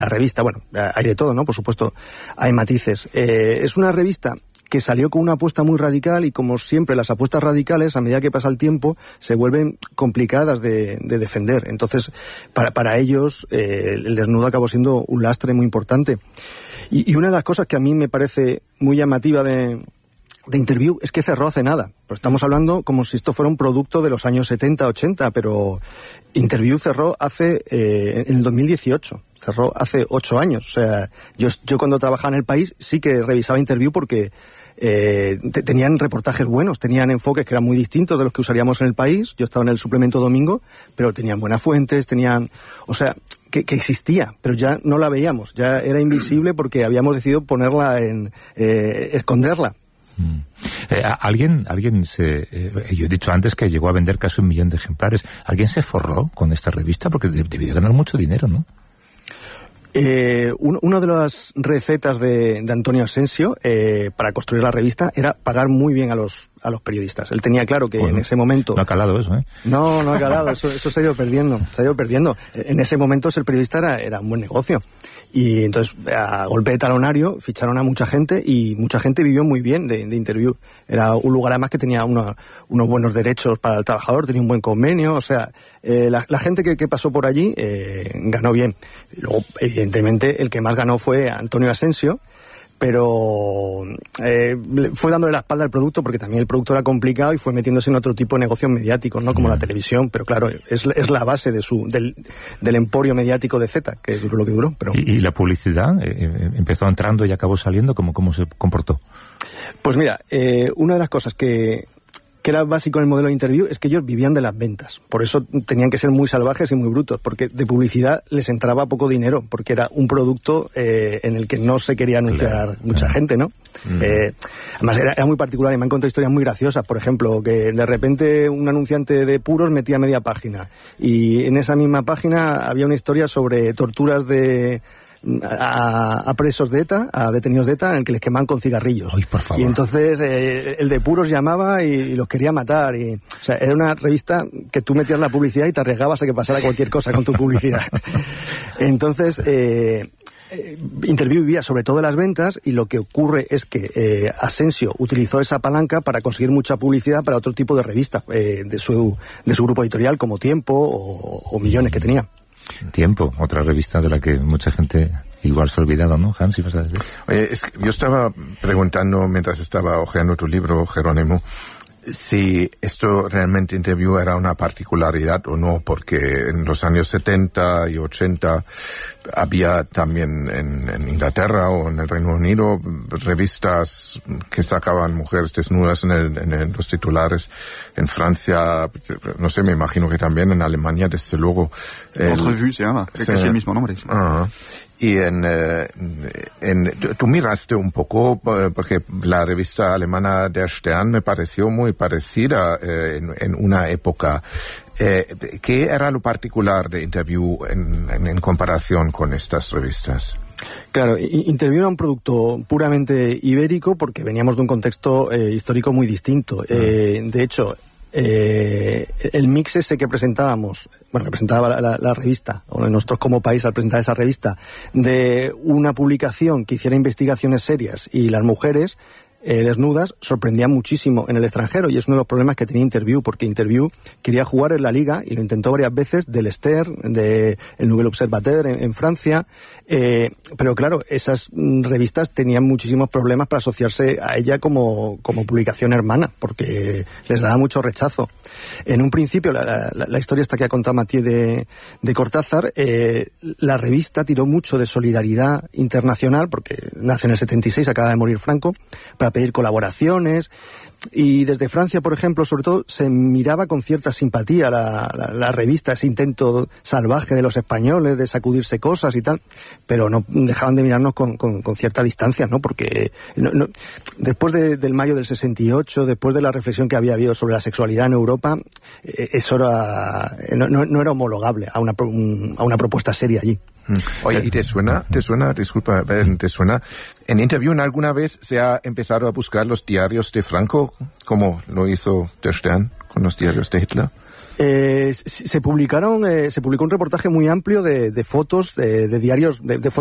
revista, bueno, hay de todo, ¿no? Por supuesto, hay matices. Es una revista que salió con una apuesta muy radical y, como siempre, las apuestas radicales, a medida que pasa el tiempo, se vuelven complicadas de defender. Entonces, para ellos, el desnudo acabó siendo un lastre muy importante. Y una de las cosas que a mí me parece muy llamativa de Interview es que cerró hace nada. Pues estamos hablando como si esto fuera un producto de los años 70, 80, pero Interview cerró en el 2018. Cerró hace 8 años. O sea, yo cuando trabajaba en El País sí que revisaba Interview porque tenían reportajes buenos, tenían enfoques que eran muy distintos de los que usaríamos en El País. Yo estaba en el suplemento domingo, pero tenían buenas fuentes, o sea, que existía, pero ya no la veíamos, ya era invisible porque habíamos decidido ponerla esconderla. Yo he dicho antes que llegó a vender casi 1 millón de ejemplares. ¿Alguien se forró con esta revista? Porque debió ganar mucho dinero, ¿no? Una de las recetas de Antonio Asensio para construir la revista era pagar muy bien a los periodistas. Él tenía claro que en ese momento... No ha calado eso, ¿eh? No ha calado, eso se ha ido perdiendo. En ese momento ser periodista era un buen negocio. Y entonces, a golpe de talonario, ficharon a mucha gente y mucha gente vivió muy bien de Interview. Era un lugar además que tenía unos buenos derechos para el trabajador, tenía un buen convenio, o sea, la gente que pasó por allí ganó bien. Luego, evidentemente, el que más ganó fue Antonio Asensio, pero fue dándole la espalda al producto porque también el producto era complicado y fue metiéndose en otro tipo de negocios mediáticos, ¿no? Como la televisión, pero claro, es la base del emporio mediático de Z, que duró lo que duró. Pero... ¿Y la publicidad? ¿Empezó entrando y acabó saliendo? ¿Cómo se comportó? Pues mira, una de las cosas que era básico en el modelo de Interview es que ellos vivían de las ventas. Por eso tenían que ser muy salvajes y muy brutos, porque de publicidad les entraba poco dinero, porque era un producto en el que no se quería anunciar mucha gente, ¿no? Además era muy particular y me han contado historias muy graciosas. Por ejemplo, que de repente un anunciante de puros metía media página y en esa misma página había una historia sobre torturas a presos de ETA, a detenidos de ETA, en el que les quemaban con cigarrillos. Uy, por favor. Y entonces el de puros llamaba y los quería matar. O sea, era una revista que tú metías la publicidad y te arriesgabas a que pasara cualquier cosa con tu publicidad. Entonces, Interview vivía sobre todo de las ventas y lo que ocurre es que Asensio utilizó esa palanca para conseguir mucha publicidad para otro tipo de revistas de su grupo editorial, como Tiempo o Millones que tenía. Tiempo, otra revista de la que mucha gente igual se ha olvidado, ¿no, Hans? ¿Sí vas a decir? Oye, es que yo estaba preguntando mientras estaba hojeando tu libro, Jerónimo, si esto realmente Interview era una particularidad o no, porque en los años 70 y 80 había también en Inglaterra o en el Reino Unido revistas que sacaban mujeres desnudas en los titulares. En Francia, no sé, me imagino que también en Alemania, desde luego. Entrevue se llama, creo que es el mismo nombre. Sí. Y tú miraste un poco, porque la revista alemana Der Stern me pareció muy parecida en una época. ¿Qué era lo particular de Interview en comparación con estas revistas? Claro, Interview era un producto puramente ibérico porque veníamos de un contexto histórico muy distinto. De hecho, el mix ese que presentábamos, bueno, que presentaba la revista, o nosotros como país al presentar esa revista, de una publicación que hiciera investigaciones serias y las mujeres desnudas, sorprendía muchísimo en el extranjero, y es uno de los problemas que tenía Interview, porque Interview quería jugar en la liga y lo intentó varias veces, del Esther, de el Nouvel Observateur en Francia, pero claro, esas revistas tenían muchísimos problemas para asociarse a ella como publicación hermana, porque les daba mucho rechazo. En un principio, la historia esta que ha contado Mathieu de Cortázar, la revista tiró mucho de solidaridad internacional, porque nace en el 76, acaba de morir Franco, para pedir colaboraciones, y desde Francia, por ejemplo, sobre todo, se miraba con cierta simpatía la revista, ese intento salvaje de los españoles de sacudirse cosas y tal, pero no dejaban de mirarnos con cierta distancia, ¿no? Porque después del mayo del 68, después de la reflexión que había habido sobre la sexualidad en Europa, eso no era homologable a una propuesta seria allí. Oye, ¿y te suena, disculpa, te suena, en Interview alguna vez se ha empezado a buscar los diarios de Franco, como lo hizo Der Stern con los diarios de Hitler? Se publicó un reportaje muy amplio de fotos, de diarios, de fotos